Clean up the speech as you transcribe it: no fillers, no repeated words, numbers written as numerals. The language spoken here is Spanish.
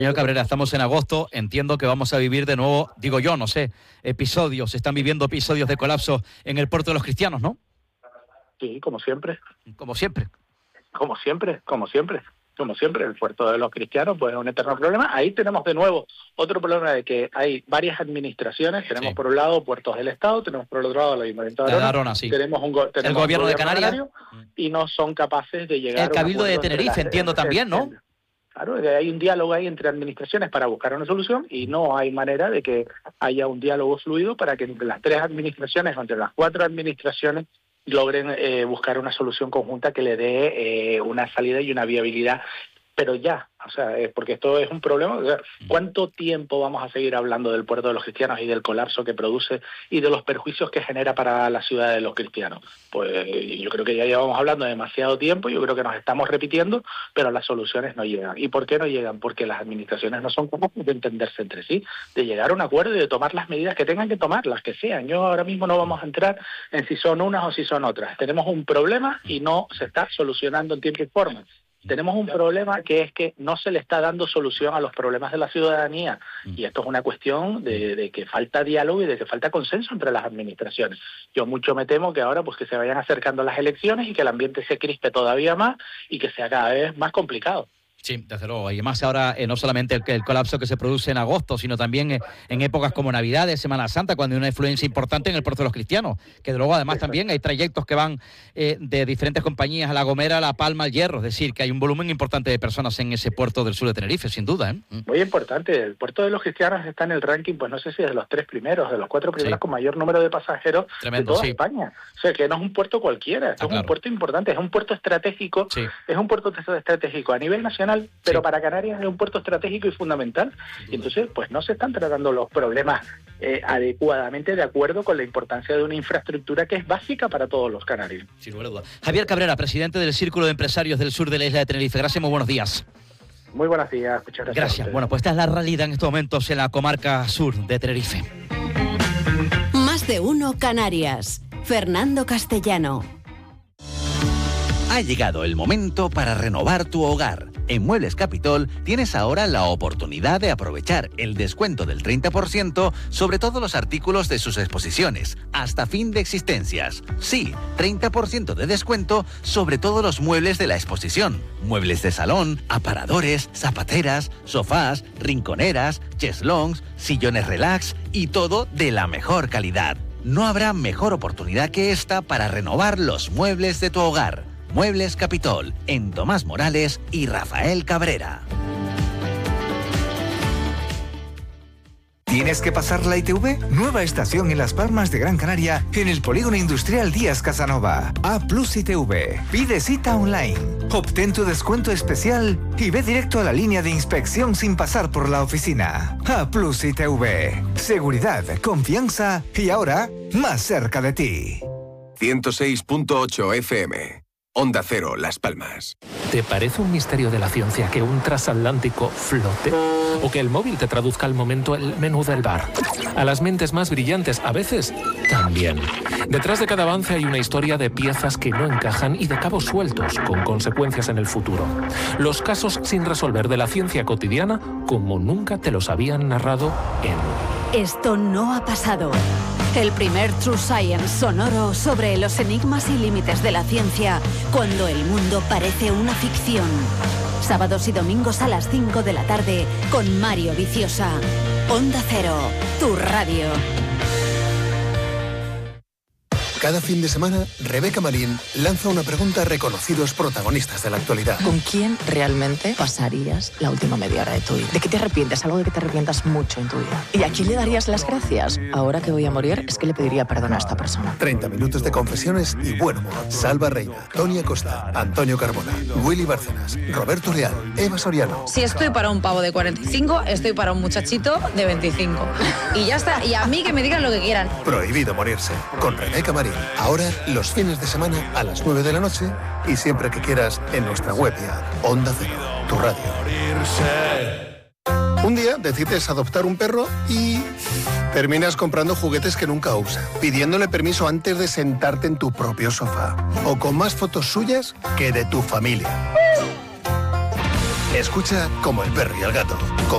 Señor Cabrera, estamos en agosto, entiendo que vamos a vivir de nuevo, digo yo, no sé, se están viviendo episodios de colapso en el puerto de los Cristianos, ¿no? Sí, como siempre. Como siempre. Como siempre, el puerto de los Cristianos pues es un eterno problema. Ahí tenemos de nuevo otro problema de que hay varias administraciones. Tenemos por un lado Puertos del Estado, tenemos por el otro lado el Ayuntamiento de Arona, tenemos el gobierno de Canarias y no son capaces de llegar a el Cabildo de Tenerife, entiendo también, ¿no? Claro, hay un diálogo ahí entre administraciones para buscar una solución y no hay manera de que haya un diálogo fluido para que entre las 3 administraciones, entre las 4 administraciones, logren buscar una solución conjunta que le dé una salida y una viabilidad. Pero ya, o sea, porque esto es un problema. O sea, ¿cuánto tiempo vamos a seguir hablando del puerto de los Cristianos y del colapso que produce y de los perjuicios que genera para la ciudad de los Cristianos? Pues yo creo que ya llevamos hablando demasiado tiempo, yo creo que nos estamos repitiendo, pero las soluciones no llegan. ¿Y por qué no llegan? Porque las administraciones no son capaces de entenderse entre sí, de llegar a un acuerdo y de tomar las medidas que tengan que tomar, las que sean. Yo ahora mismo no vamos a entrar en si son unas o si son otras. Tenemos un problema y no se está solucionando en tiempo y forma. Tenemos un problema que es que no se le está dando solución a los problemas de la ciudadanía y esto es una cuestión de que falta diálogo y de que falta consenso entre las administraciones. Yo mucho me temo que ahora pues que se vayan acercando las elecciones y que el ambiente se crispe todavía más y que sea cada vez más complicado. Sí, desde luego. Y además ahora no solamente el colapso que se produce en agosto, sino también en épocas como Navidades, Semana Santa, cuando hay una influencia importante en el puerto de los Cristianos. Que de luego además también hay trayectos que van de diferentes compañías a La Gomera, La Palma, al Hierro. Es decir, que hay un volumen importante de personas en ese puerto del sur de Tenerife, sin duda. Muy importante. El puerto de los Cristianos está en el ranking, pues no sé si de los 3 primeros, de los 4 primeros con mayor número de pasajeros de toda España. O sea, que no es un puerto cualquiera. Es un puerto importante, es un puerto estratégico. Es un puerto estratégico a nivel nacional, pero para Canarias es un puerto estratégico y fundamental. Y entonces, pues no se están tratando los problemas adecuadamente de acuerdo con la importancia de una infraestructura que es básica para todos los canarios. Sin lugar a dudas. Javier Cabrera, presidente del Círculo de Empresarios del Sur de la isla de Tenerife. Gracias, muy buenos días. Muy buenos días, muchas gracias. Gracias. Bueno, pues esta es la realidad en estos momentos en la comarca sur de Tenerife. Más de uno Canarias. Fernando Castellano. Ha llegado el momento para renovar tu hogar. En Muebles Capitol tienes ahora la oportunidad de aprovechar el descuento del 30% sobre todos los artículos de sus exposiciones, hasta fin de existencias. Sí, 30% de descuento sobre todos los muebles de la exposición. Muebles de salón, aparadores, zapateras, sofás, rinconeras, cheslongs, sillones relax y todo de la mejor calidad. No habrá mejor oportunidad que esta para renovar los muebles de tu hogar. Muebles Capitol, en Tomás Morales y Rafael Cabrera. ¿Tienes que pasar la ITV? Nueva estación en Las Palmas de Gran Canaria, en el Polígono Industrial Díaz Casanova. A+ ITV. Pide cita online. Obtén tu descuento especial y ve directo a la línea de inspección sin pasar por la oficina. A+ ITV. Seguridad, confianza y ahora más cerca de ti. 106.8 FM. Onda Cero, Las Palmas. ¿Te parece un misterio de la ciencia que un transatlántico flote? ¿O que el móvil te traduzca al momento el menú del bar? A las mentes más brillantes, a veces, también. Detrás de cada avance hay una historia de piezas que no encajan y de cabos sueltos, con consecuencias en el futuro. Los casos sin resolver de la ciencia cotidiana, como nunca te los habían narrado en... Esto no ha pasado. El primer True Science sonoro sobre los enigmas y límites de la ciencia cuando el mundo parece una ficción. Sábados y domingos a las 5 de la tarde con Mario Viciosa. Onda Cero, tu radio. Cada fin de semana, Rebeca Marín lanza una pregunta a reconocidos protagonistas de la actualidad. ¿Con quién realmente pasarías la última media hora de tu vida? ¿De qué te arrepientes? Algo de que te arrepientas mucho en tu vida. ¿Y a quién le darías las gracias? Ahora que voy a morir, es que le pediría perdón a esta persona. 30 minutos de confesiones y buen humor. Salva Reina, Tony Acosta, Antonio Carbona, Willy Bárcenas, Roberto Leal, Eva Soriano. Si estoy para un pavo de 45, estoy para un muchachito de 25. Y ya está. Y a mí que me digan lo que quieran. Prohibido morirse. Con Rebeca Marín. Ahora, los fines de semana a las 9 de la noche y siempre que quieras en nuestra web y app. Onda Cero, tu radio. Un día decides adoptar un perro y terminas comprando juguetes que nunca usa, pidiéndole permiso antes de sentarte en tu propio sofá o con más fotos suyas que de tu familia. Escucha Como el perro y el gato, con